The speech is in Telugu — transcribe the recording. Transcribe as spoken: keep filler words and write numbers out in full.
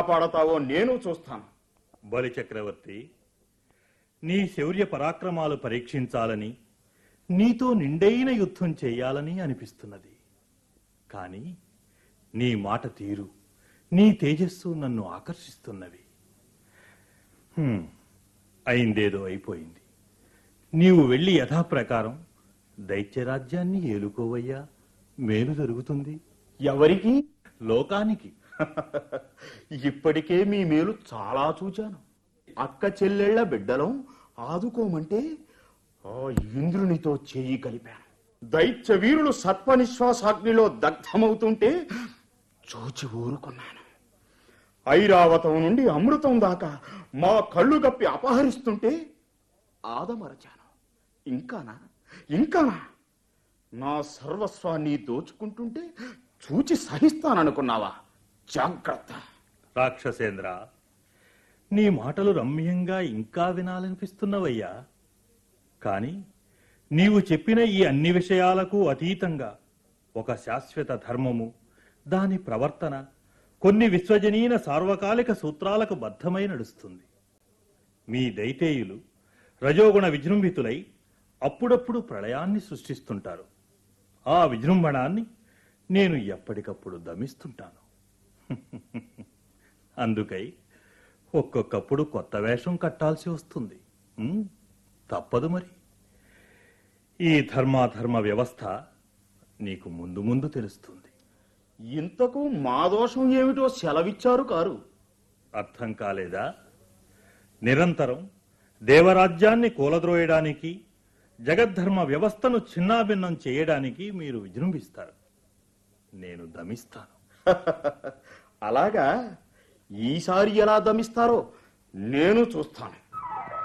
కాపాడతావో నేను చూస్తాను. బలి చక్రవర్తి, నీ శౌర్య పరాక్రమాలు పరీక్షించాలని, నీతో నిండైన యుద్ధం చేయాలని అనిపిస్తున్నది. కాని నీ మాట తీరు, నీ తేజస్సు నన్ను ఆకర్షిస్తున్నవి. హ్మ్, అయిందేదో అయిపోయింది. నీవు వెళ్ళి యథాప్రకారం దైత్యరాజ్యాన్ని ఏలుకోవయ్యా, మేలు జరుగుతుంది. ఎవరికి? లోకానికి. ఇప్పటికే మీ మేలు చాలా చూచాను. అక్క చెల్లెళ్ల బిడ్డలం ఆదుకోమంటే ఆ ఇంద్రునితో చేయి కలిపాను. దైత్య వీరులు సత్వనిశ్వాసాగ్నిలో దగ్ధమవుతుంటే చూచి ఊరుకున్నాను. ఐరావతం నుండి అమృతం దాకా మా కళ్ళు గప్పి అపహరిస్తుంటే ఆదమరచాను. ఇంకానా ఇంకానా నా సర్వస్వాన్ని దోచుకుంటుంటే చూచి సహిస్తాననుకున్నావా? జాగ్రత్త. రాక్షసేంద్ర, నీ మాటలు రమ్యంగా ఇంకా వినాలనిపిస్తున్నవయ్యా. కాని నీవు చెప్పిన ఈ అన్ని విషయాలకు అతీతంగా ఒక శాశ్వత ధర్మము, దాని ప్రవర్తన కొన్ని విశ్వజనీన సార్వకాలిక సూత్రాలకు బద్ధమై నడుస్తుంది. మీ దైతేయులు రజోగుణ విజృంభితులై అప్పుడప్పుడు ప్రళయాన్ని సృష్టిస్తుంటారు. ఆ విజృంభణాన్ని నేను ఎప్పటికప్పుడు దమిస్తుంటాను. అందుకై ఒక్కొక్కప్పుడు కొత్త వేషం కట్టాల్సి వస్తుంది. ఉమ్, తప్పదు మరి. ఈ ధర్మాధర్మ వ్యవస్థ నీకు ముందు ముందు తెలుస్తుంది. ఇంతకు మా దోషం ఏమిటో సెలవిచ్చారు కారు. అర్థం కాలేదా? నిరంతరం దేవరాజ్యాన్ని కూలద్రోయడానికి, జగద్ధర్మ వ్యవస్థను చిన్నాభిన్నం చేయడానికి మీరు విజృంభిస్తారు. నేను దమిస్తాను. అలాగా? ఈసారి ఎలా దమిస్తారో నేను చూస్తాను.